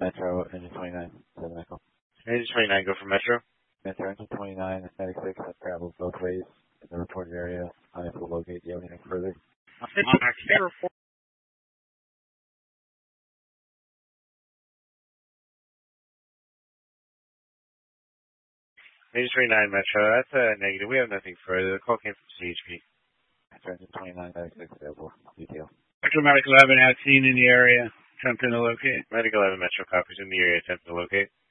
Metro, engine 29, 7 Echo. Engine 29, go for Metro. Metro, engine 29, Static 6, I've traveled both ways in the reported area. Unable to locate. Do you have anything further? Engine 29, Metro, that's a negative. We have nothing further. The call came from CHP. Metro, engine 29, Static 6, available. Detail. Metro Medic 11 has seen in the area. Attempting to locate. Medic 11, Metro, copies in the area. Attempting to locate.